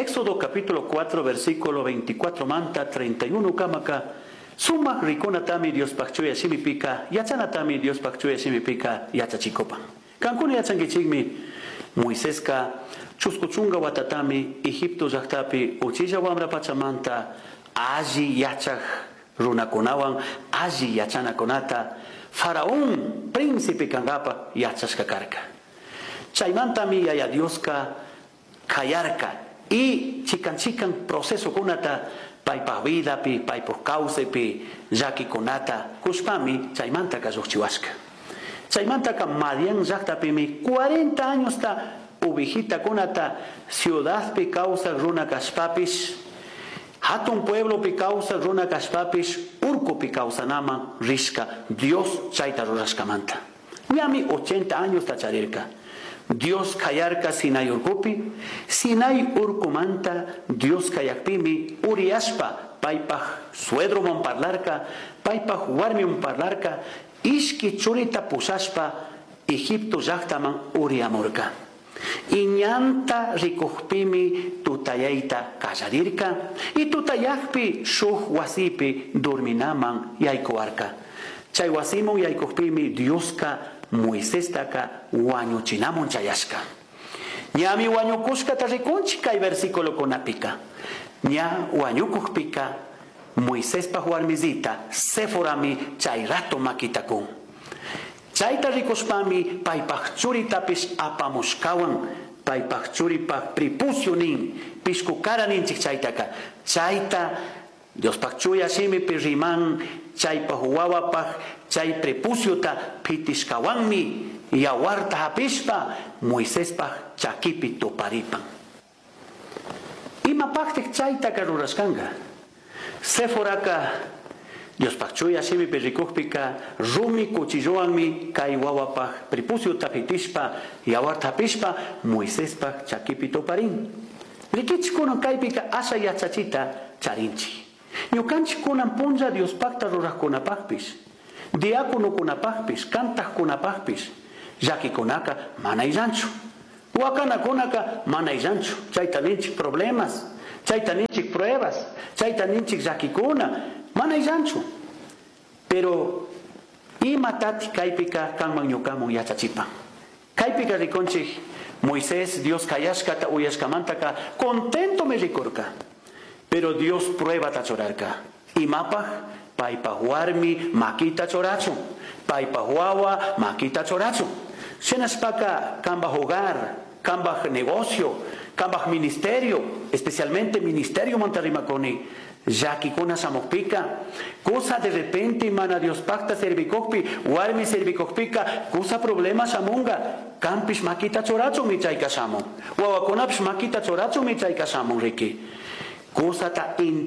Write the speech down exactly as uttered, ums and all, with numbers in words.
Éxodo capítulo cuatro, versículo veinticuatro manta treinta y uno kamaka. Suma riconatami Dios pacchuya simipika, yachanatami Dios pacchuya simipika, yachachikopan. Cancún yachangichigmi, Moiseska, chuskuchunga watatami, Egipto llaqtapi, uchilla wamra pachamanta, allí yachaj runakunawan, allí yachanakunata, Faraón, príncipe kangapa, yachashkakarka. Chaymantami yaya Dioska, kayarka, y chican chican proceso kunata, paipa vida pi, paipo causa pi, yaki kunata, kuspami, chaymanta kazuchiwaska. Chaymanta ka Madian llaqtapi mi cuarenta años ta ubijita kunata, ciudad pi causa runa kaspapis, hatun pueblo pi causa runa kaspapis, urco pi causa nama, risca, Dios chaita ruraskamanta. Miami ochenta años ta charirka. Dios kayarka sinay urkupi, sinay urkumanta, Dios kayakpimi, uriaspa, paipaj suedro mon parlarka, paipaj warmion parlarka, iski churita pusaspa, Egipto llaqtaman uriamurka. Iñanta rikuqpimi tutayaita kallarirka, y tutayakpi shuq wasipi durminaman yaykuarka. Chay wasimon yaykuqpimi Dioska Moisés taka wañuchinamun chayashka. Ñami wañukushka tarikunchi kay versículo kunapika. Ña wañukuqpika Moisés pa warmizita seforami chay rato makitakun. Chayta rikushpami paypaq churitapish apamushkawan paypaq churipaq pripucio nin pishkukara ninchik chaytaka. Chayta Dios pakchuya shimi piriman chaypaq wawapaq chay prepuciota pitishkawanmi yawarta hapishpa Moisespaq chakipi tuparipan. Imapaqtik chayta karurashkanga. Seforaka Dios pakchuya shimi pirikuqpika rumi kuchillowanmi kay wawapaq prepuciota pitishpa yawarta hapishpa Moisespaq chakipi tuparin. Rikichikunan kaypika asha yachachita charinchi. Ñukanchik kunan punlla Dios pakta ruraqkunapaqpish, diaconokunapaqpish, kantaqkunapaqpish, llakikunaka mana illanchu, wakanakunaka mana illanchu, chayta ninchik problemas, chayta ninchik pruebas, chayta ninchik llakikuna, mana illanchu. Pero imatati kaypika kanman ñukamun yachachipan. Kaypika rikunchik Moisés Dios kayashkata uyashkamantaka contento me rikurka. Pero Dios prueba tachorarka. Imapaj, paipa warmi makita choracho. Paipa huawa makita choracho. Shenaspaka kambaj hogar, kambaj negocio, kambaj ministerio, especialmente ministerio Monterrimaconi. Jaki kuna samokpika. Cosa de repente mana Dios pacta servicokpi, warmi servicokpika, cosa problema samunga. Kampish makita choracho mi chaika samon. Wawakonapish makita choracho mi chaika samon riki. Cosa ta